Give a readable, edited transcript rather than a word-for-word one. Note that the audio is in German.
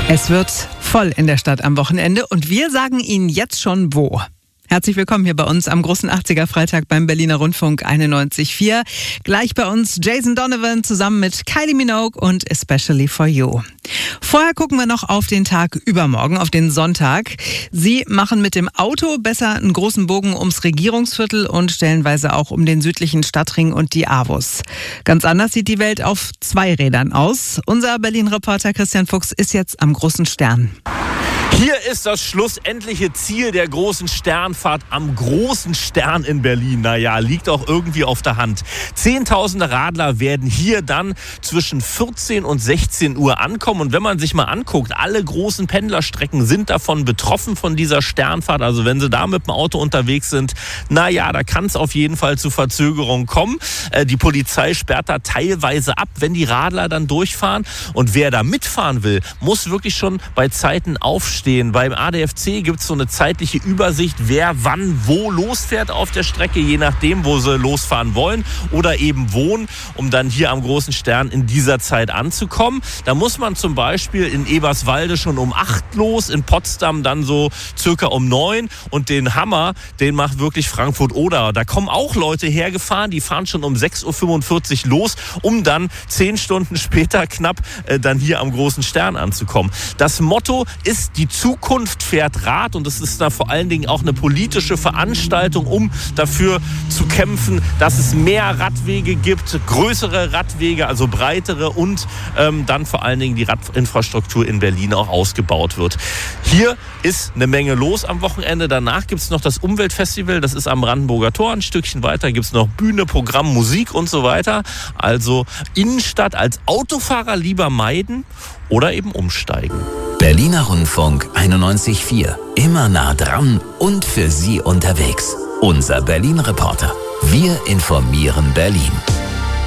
Es wird voll in der Stadt am Wochenende und wir sagen Ihnen jetzt schon wo. Herzlich willkommen hier bei uns am großen 80er-Freitag beim Berliner Rundfunk 91.4. Gleich bei uns Jason Donovan zusammen mit Kylie Minogue und Especially for You. Vorher gucken wir noch auf den Tag übermorgen, auf den Sonntag. Sie machen mit dem Auto besser einen großen Bogen ums Regierungsviertel und stellenweise auch um den südlichen Stadtring und die AWUS. Ganz anders sieht die Welt auf zwei Rädern aus. Unser Berlin-Reporter Christian Fuchs ist jetzt am Großen Stern. Hier ist das schlussendliche Ziel der großen Sternfahrt am Großen Stern in Berlin. Naja, liegt auch irgendwie auf der Hand. Zehntausende Radler werden hier dann zwischen 14 und 16 Uhr ankommen. Und wenn man sich mal anguckt, alle großen Pendlerstrecken sind davon betroffen von dieser Sternfahrt. Also wenn Sie da mit dem Auto unterwegs sind, naja, da kann es auf jeden Fall zu Verzögerungen kommen. Die Polizei sperrt da teilweise ab, wenn die Radler dann durchfahren. Und wer da mitfahren will, muss wirklich schon bei Zeiten aufstehen. Beim ADFC gibt es so eine zeitliche Übersicht, wer wann wo losfährt auf der Strecke, je nachdem, wo sie losfahren wollen oder eben wohnen, um dann hier am Großen Stern in dieser Zeit anzukommen. Da muss man zum Beispiel in Eberswalde schon um 8 los, in Potsdam dann so circa um 9 und den Hammer, den macht wirklich Frankfurt-Oder. Da kommen auch Leute hergefahren, die fahren schon um 6.45 Uhr los, um dann 10 Stunden später knapp dann hier am Großen Stern anzukommen. Das Motto ist, die Zukunft fährt Rad, und es ist da vor allen Dingen auch eine politische Veranstaltung, um dafür zu kämpfen, dass es mehr Radwege gibt, größere Radwege, also breitere, und dann vor allen Dingen die Radinfrastruktur in Berlin auch ausgebaut wird. Hier ist eine Menge los am Wochenende. Danach gibt es noch das Umweltfestival, das ist am Brandenburger Tor. Ein Stückchen weiter gibt es noch Bühne, Programm, Musik und so weiter. Also Innenstadt als Autofahrer lieber meiden oder eben umsteigen. Berliner Rundfunk 91.4. Immer nah dran und für Sie unterwegs. Unser Berlin-Reporter. Wir informieren Berlin.